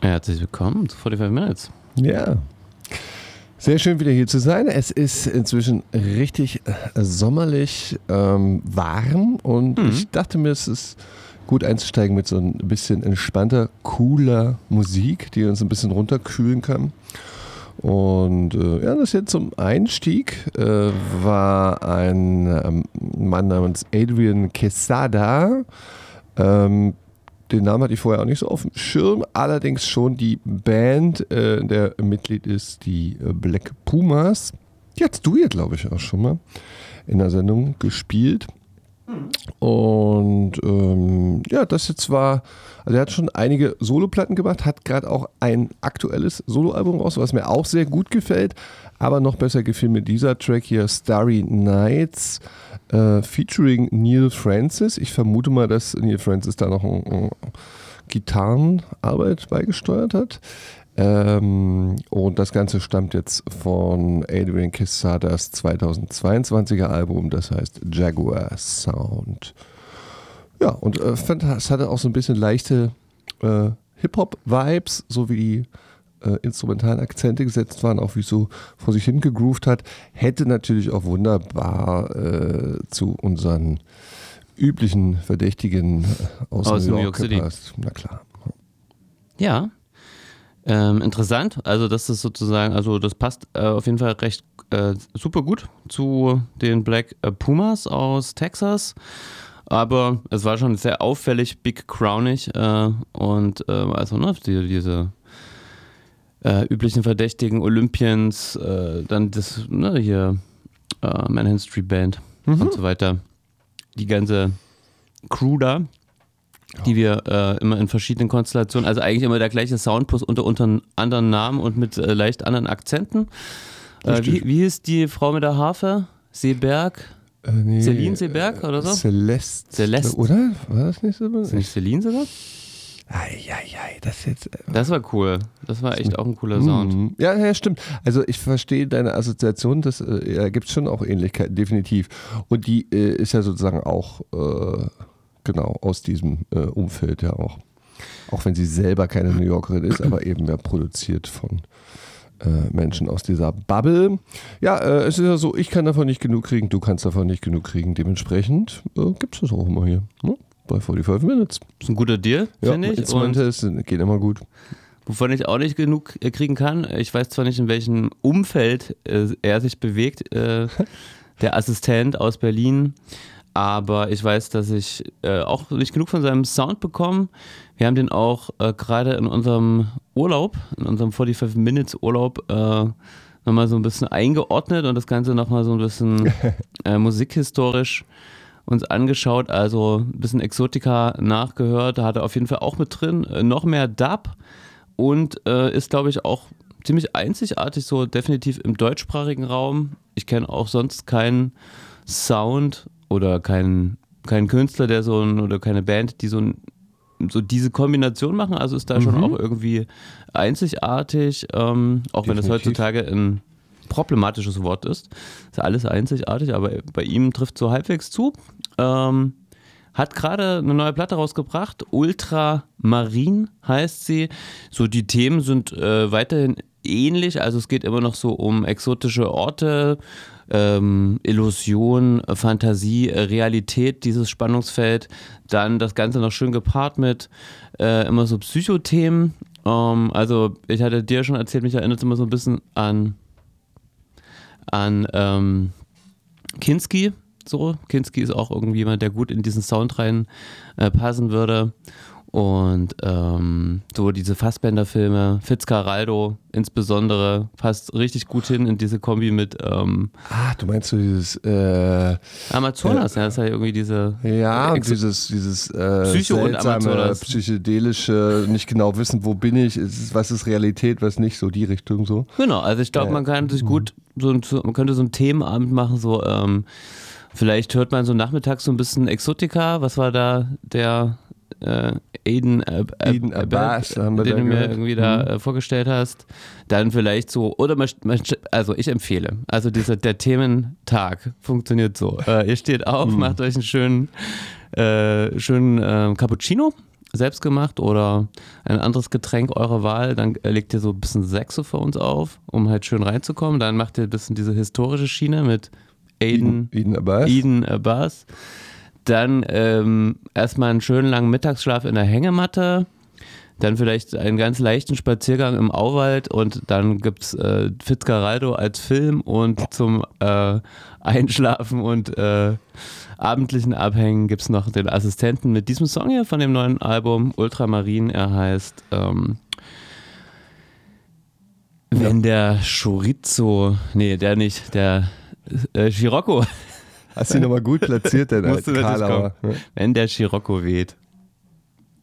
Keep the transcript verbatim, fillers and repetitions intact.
Herzlich willkommen zu forty-five Minutes. Ja, sehr schön wieder hier zu sein. Es ist inzwischen richtig sommerlich ähm, warm und mhm. ich dachte mir, es ist gut einzusteigen mit so ein bisschen entspannter, cooler Musik, die uns ein bisschen runterkühlen kann. Und äh, ja, das jetzt zum Einstieg äh, war ein ähm, Mann namens Adrian Quesada. Ähm, den Namen hatte ich vorher auch nicht so auf dem Schirm, allerdings schon die Band, äh, in der Mitglied ist, die äh, Black Pumas. Die hast du hier, glaube ich, auch schon mal in der Sendung gespielt. Und ähm, ja, das jetzt war, also er hat schon einige Soloplatten gemacht, hat gerade auch ein aktuelles Soloalbum raus, was mir auch sehr gut gefällt, aber noch besser gefiel mir dieser Track hier, Starry Nights, äh, featuring Neil Francis. Ich vermute mal, dass Neil Francis da noch eine ein Gitarrenarbeit beigesteuert hat. Ähm, und das Ganze stammt jetzt von Adrian Quesadas zweitausendzweiundzwanziger Album, das heißt Jaguar Sound. Ja, und äh, fand, es hatte auch so ein bisschen leichte äh, Hip-Hop-Vibes, so wie die äh, instrumentalen Akzente gesetzt waren, auch wie es so vor sich hin gegroovt hat. Hätte natürlich auch wunderbar äh, zu unseren üblichen Verdächtigen aus, aus New York gepasst. Na klar. Ja. Ähm, interessant, also das ist sozusagen, also das passt äh, auf jeden Fall recht äh, super gut zu den Black Pumas aus Texas, aber es war schon sehr auffällig, big crownig äh, und äh, also ne, die, diese äh, üblichen Verdächtigen Olympians, äh, dann das, ne, hier äh, Manhattan Street Band mhm. und so weiter, die ganze Crew da, die wir äh, immer in verschiedenen Konstellationen, also eigentlich immer der gleiche Sound, plus unter, unter anderen Namen und mit äh, leicht anderen Akzenten. Äh, wie, wie hieß die Frau mit der Harfe? Seeberg? Äh, nee, Celine Seeberg oder so? Celeste. Celeste. Oder? War das nicht so? Ist nicht Celine sogar? Eieiei, das jetzt. Äh, das war cool. Das war echt auch ein cooler Sound. Ja, ja, stimmt. Also ich verstehe deine Assoziation, das äh, ja, gibt es schon auch Ähnlichkeiten, definitiv. Und die äh, ist ja sozusagen auch äh, genau aus diesem äh, Umfeld ja auch. Auch wenn sie selber keine New Yorkerin ist, aber eben ja produziert von äh, Menschen aus dieser Bubble. Ja, äh, es ist ja so, ich kann davon nicht genug kriegen, du kannst davon nicht genug kriegen. Dementsprechend äh, gibt es das auch immer hier. Ne? Bei forty-five Minutes. Das ist ein guter Deal, ja, finde ich. Instrumente geht immer gut. Wovon ich auch nicht genug äh, kriegen kann, ich weiß zwar nicht, in welchem Umfeld äh, er sich bewegt, äh, der Assistent aus Berlin, aber ich weiß, dass ich äh, auch nicht genug von seinem Sound bekomme. Wir haben den auch äh, gerade in unserem Urlaub, in unserem forty-five Minutes Urlaub äh, nochmal so ein bisschen eingeordnet und das Ganze nochmal so ein bisschen äh, musikhistorisch uns angeschaut, also ein bisschen Exotika nachgehört, da hat er auf jeden Fall auch mit drin, äh, noch mehr Dub und äh, ist, glaube ich, auch ziemlich einzigartig, so definitiv im deutschsprachigen Raum. Ich kenne auch sonst keinen Sound oder keinen, keinen Künstler, der so ein, oder keine Band, die so, ein, so diese Kombination machen, also ist da mhm. schon auch irgendwie einzigartig, ähm, auch definitiv. Wenn das heutzutage ein problematisches Wort ist. Ist ja alles einzigartig, aber bei ihm trifft so halbwegs zu. Ähm, hat gerade eine neue Platte rausgebracht, Ultramarin heißt sie. So die Themen sind äh, weiterhin ähnlich, also es geht immer noch so um exotische Orte, ähm, Illusion, Fantasie, Realität, dieses Spannungsfeld. Dann das Ganze noch schön gepaart mit äh, immer so Psychothemen. Ähm, also ich hatte dir schon erzählt, mich erinnert es immer so ein bisschen an an ähm, Kinski, so. Kinski ist auch irgendwie jemand, der gut in diesen Sound rein äh, passen würde. Und ähm, so diese Fassbender-Filme, Fitzcarraldo insbesondere, passt richtig gut hin in diese Kombi mit ähm, ah, du meinst so dieses äh, Amazonas, äh, ja, das ist ja irgendwie diese ja, äh, dieses, dieses äh, Psycho und Amazonas. psychedelische, nicht genau wissen, wo bin ich, ist, was ist Realität, was nicht, so die Richtung so. Genau, also ich glaube, ja. man kann sich gut, so ein, man könnte so einen Themenabend machen, so ähm, vielleicht hört man so nachmittags so ein bisschen Exotika, was war da der äh, Aiden, äh, Aiden äh, Abbas, äh, haben wir den da du mir gehört. irgendwie da Mhm. äh, vorgestellt hast, dann vielleicht so, oder man, man, also ich empfehle, also dieser, der Thementag funktioniert so, äh, ihr steht auf, mhm. macht euch einen schönen, äh, schönen äh, Cappuccino selbst gemacht oder ein anderes Getränk eurer Wahl. Dann legt ihr so ein bisschen Sechse für uns auf, um halt schön reinzukommen. Dann macht ihr ein bisschen diese historische Schiene mit Aiden, Eden Abbas. Eden Abbas. Dann ähm, erstmal einen schönen langen Mittagsschlaf in der Hängematte. Dann vielleicht einen ganz leichten Spaziergang im Auwald und dann gibt es äh, Fitzcarraldo als Film und zum äh, Einschlafen und äh, abendlichen Abhängen gibt es noch den Assistenten mit diesem Song hier von dem neuen Album, Ultramarin. Er heißt ähm, Wenn der Chorizo, nee, der nicht, der äh, Scirocco. Hast du ihn nochmal gut platziert, denn Musst du wirklich Karlauer. kommen. Wenn der Scirocco weht.